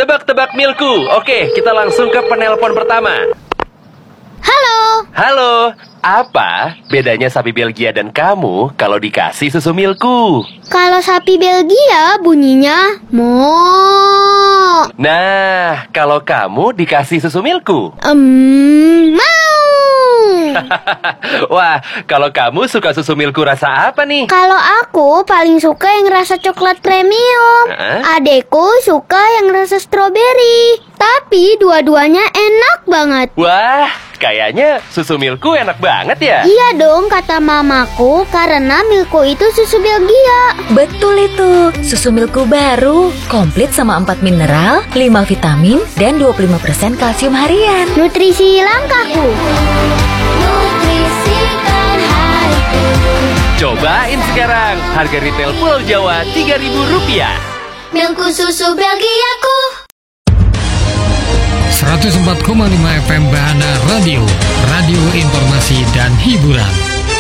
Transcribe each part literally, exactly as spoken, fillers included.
Tebak-tebak Milku. Oke, kita langsung ke penelpon pertama. Halo. Halo, apa bedanya sapi Belgia dan kamu kalau dikasih susu Milku? Kalau sapi Belgia bunyinya mo. Nah, kalau kamu dikasih susu Milku? Um, mau. Wah, kalau kamu suka susu Milku rasa apa nih? Kalau aku paling suka yang rasa coklat premium. Hah? Adekku suka yang rasa stroberi. Tapi dua-duanya enak banget. Wah, kayaknya susu Milku enak banget ya? Iya dong, kata mamaku, karena Milku itu susu Belgia. Betul itu, susu Milku baru, komplit sama empat mineral, lima vitamin, dan dua puluh lima persen kalsium harian. Nutrisi langkahku. Nutrisikan hariku. Cobain sekarang, harga retail Pulau Jawa tiga ribu rupiah. Milku susu Belgiaku. seratus empat koma lima F M Bahana Radio, radio informasi dan hiburan.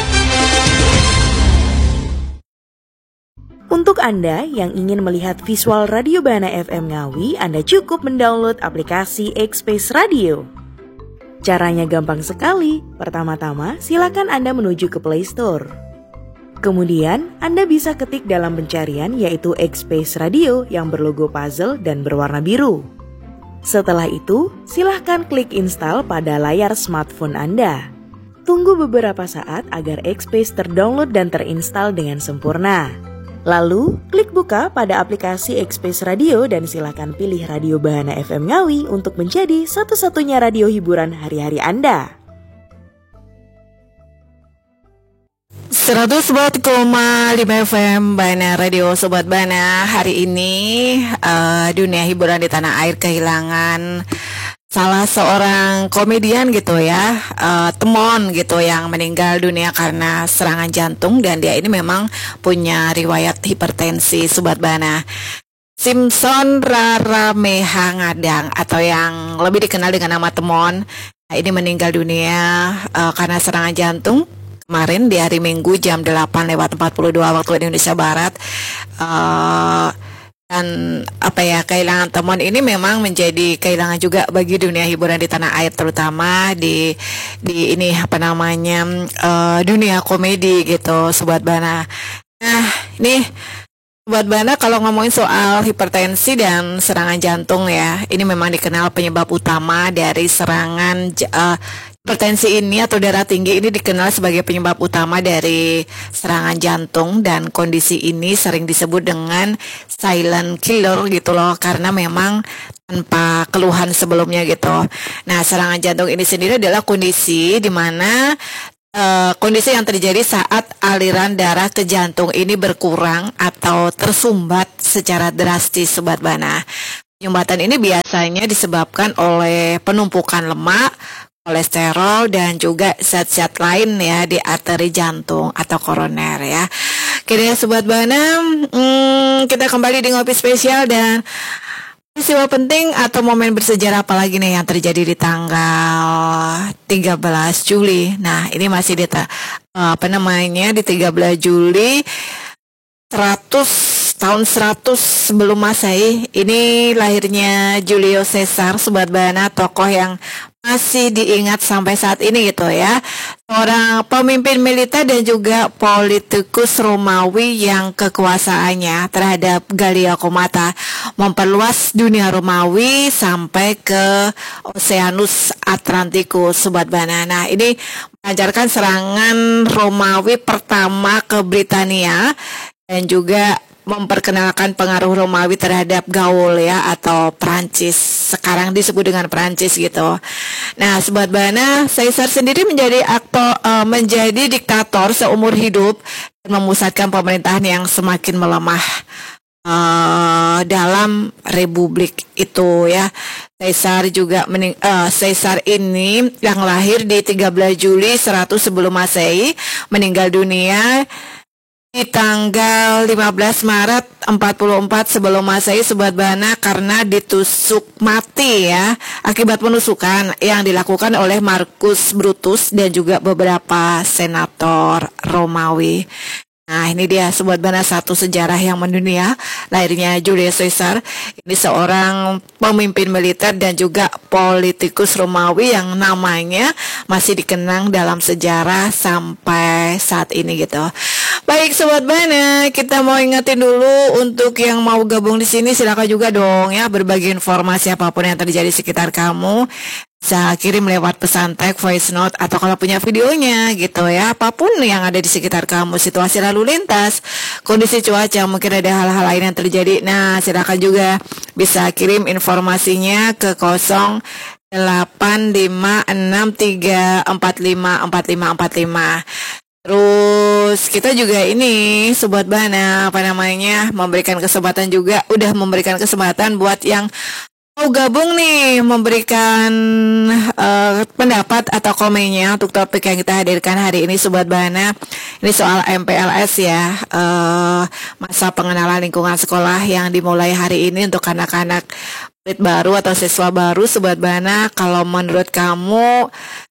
Untuk Anda yang ingin melihat visual Radio Bahana F M Ngawi, Anda cukup mendownload aplikasi X-Space Radio. Caranya gampang sekali. Pertama-tama, silakan Anda menuju ke Play Store. Kemudian, Anda bisa ketik dalam pencarian yaitu X-Space Radio yang berlogo puzzle dan berwarna biru. Setelah itu, silahkan klik install pada layar smartphone Anda. Tunggu beberapa saat agar X-Space terdownload dan terinstall dengan sempurna. Lalu, klik buka pada aplikasi X-Space Radio dan silahkan pilih Radio Bahana F M Ngawi untuk menjadi satu-satunya radio hiburan hari-hari Anda. seratus empat koma lima F M Bahana Radio Sobat Bahana. Hari ini uh, dunia hiburan di tanah air kehilangan salah seorang komedian gitu ya, uh, Temon gitu yang meninggal dunia karena serangan jantung, dan dia ini memang punya riwayat hipertensi Sobat Bahana. Simpson Rarameha Ngadang atau yang lebih dikenal dengan nama Temon, nah, ini meninggal dunia uh, karena serangan jantung kemarin di hari Minggu jam delapan lewat empat puluh dua waktu Indonesia Barat. Uh, dan apa ya, kehilangan Temon ini memang menjadi kehilangan juga bagi dunia hiburan di tanah air, terutama di di ini apa namanya uh, dunia komedi gitu Sobat Bahana. Nah ini Sobat Bahana, kalau ngomongin soal hipertensi dan serangan jantung ya, ini memang dikenal penyebab utama dari serangan uh, hipertensi ini atau darah tinggi ini dikenal sebagai penyebab utama dari serangan jantung, dan kondisi ini sering disebut dengan silent killer gitu loh, karena memang tanpa keluhan sebelumnya gitu. Nah, serangan jantung ini sendiri adalah kondisi di mana uh, kondisi yang terjadi saat aliran darah ke jantung ini berkurang atau tersumbat secara drastis Sobat Bahana. Penyumbatan ini biasanya disebabkan oleh penumpukan lemak, kolesterol, dan juga zat-zat lain ya di arteri jantung atau koroner ya. Oke deh Sobat Bahana, hmm, kita kembali di Ngopi Spesial, dan peristiwa penting atau momen bersejarah apa lagi nih yang terjadi di tanggal tiga belas Juli. Nah ini masih di apa namanya di tiga belas Juli seratus tahun seratus sebelum Masehi. Ini lahirnya Julius Caesar Sobat Bahana, tokoh yang masih diingat sampai saat ini gitu ya. Seorang pemimpin militer dan juga politikus Romawi yang kekuasaannya terhadap Gallia Komata memperluas dunia Romawi sampai ke Oceanus Atlanticus Sobat Bahana. Nah ini melancarkan serangan Romawi pertama ke Britania dan juga memperkenalkan pengaruh Romawi terhadap Gaul ya, atau Prancis, sekarang disebut dengan Prancis gitu. Nah Sobat Bahana, Caesar sendiri menjadi aktor uh, menjadi diktator seumur hidup dan memusatkan pemerintahan yang semakin melemah uh, dalam republik itu ya. Caesar juga mening- uh, Caesar ini yang lahir di tiga belas Juli seratus sebelum Masehi, meninggal dunia di tanggal lima belas Maret empat puluh empat sebelum Masehi Sobat Bahana, karena ditusuk mati ya akibat penusukan yang dilakukan oleh Marcus Brutus dan juga beberapa senator Romawi. Nah ini dia Sobat Bana, satu sejarah yang mendunia. Lahirnya Julius Caesar. Ini seorang pemimpin militer dan juga politikus Romawi yang namanya masih dikenang dalam sejarah sampai saat ini gitu. Baik Sobat Bana, kita mau ingetin dulu untuk yang mau gabung di sini, silakan juga dong ya berbagi informasi apapun yang terjadi di sekitar kamu. Bisa kirim lewat pesan tag, voice note, atau kalau punya videonya gitu ya. Apapun yang ada di sekitar kamu, situasi lalu lintas, kondisi cuaca, mungkin ada hal-hal lain yang terjadi. Nah silakan juga bisa kirim informasinya ke nol delapan lima enam tiga empat lima empat lima empat lima. Terus kita juga ini Sobat Bana apa namanya memberikan kesempatan juga, udah memberikan kesempatan buat yang mau gabung nih, memberikan uh, pendapat atau komennya untuk topik yang kita hadirkan hari ini Sobat Bana. Ini soal M P L S ya, uh, masa pengenalan lingkungan sekolah yang dimulai hari ini untuk anak-anak murid baru atau siswa baru Sobat Bana. Kalau menurut kamu,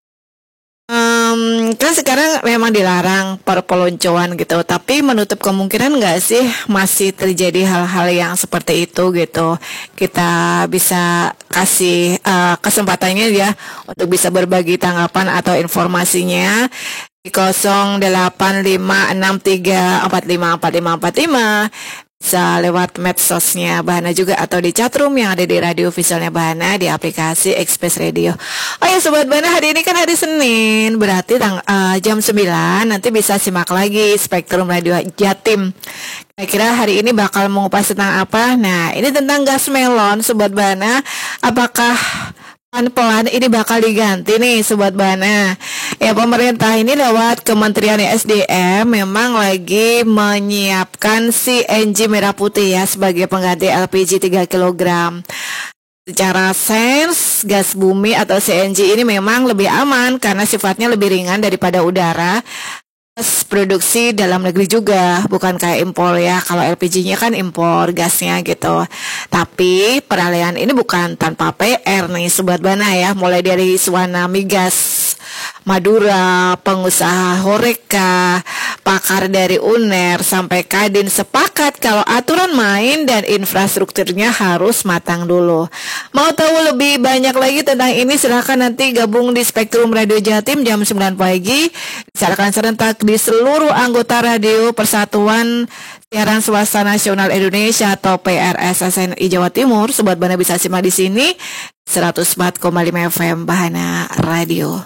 Um, kan sekarang memang dilarang perpeloncoan gitu, tapi menutup kemungkinan nggak sih masih terjadi hal-hal yang seperti itu gitu. Kita bisa kasih uh, kesempatannya ya untuk bisa berbagi tanggapan atau informasinya di nol delapan lima enam tiga empat lima empat lima empat lima. Bisa lewat medsosnya Bahana juga atau di chatroom yang ada di radio visualnya Bahana di aplikasi Express Radio. Oh ya Sobat Bahana, hari ini kan hari Senin, berarti tang uh, jam sembilan nanti bisa simak lagi Spektrum Radio Jatim. Kira-kira hari ini bakal mengupas tentang apa? Nah ini tentang gas melon Sobat Bahana. Apakah pelan-pelan ini bakal diganti nih Sobat Bana? Ya pemerintah ini lewat Kementerian S D M memang lagi menyiapkan C N G merah putih ya sebagai pengganti L P G tiga kilogram. Secara sains, gas bumi atau C N G ini memang lebih aman karena sifatnya lebih ringan daripada udara. Produksi dalam negeri juga, bukan kayak impor ya. Kalau L P G-nya kan impor gasnya gitu. Tapi peralihan ini bukan tanpa P R nih Sobat Bana ya. Mulai dari Suwana Migas Madura, pengusaha Horeca, pakar dari U N E R sampai Kadin sepakat kalau aturan main dan infrastrukturnya harus matang dulu. Mau tahu lebih banyak lagi tentang ini, silahkan nanti gabung di Spektrum Radio Jatim jam sembilan pagi. Silakan serentak di seluruh anggota radio Persatuan Siaran Swasta Nasional Indonesia atau P R S S N I Jawa Timur. Sobat Bana bisa simak di sini seratus empat koma lima F M Bahana Radio.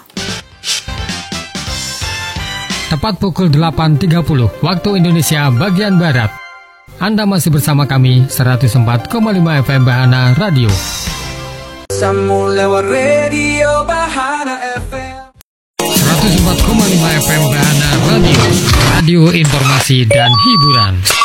Tepat pukul delapan tiga puluh waktu Indonesia bagian Barat. Anda masih bersama kami seratus empat koma lima F M Bahana Radio. Sambung lewat radio Bahana F M. seratus empat koma lima F M Bahana Radio. Radio informasi dan hiburan.